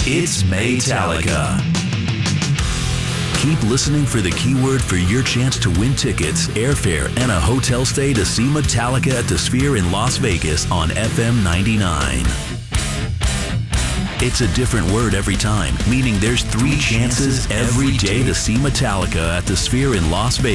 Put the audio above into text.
It's Maytalica. Keep listening for the keyword for your chance to win tickets, airfare, and a hotel stay to see Metallica at the Sphere in Las Vegas on FM 99. It's a different word every time, meaning there's 3 chances every day to see Metallica at the Sphere in Las Vegas.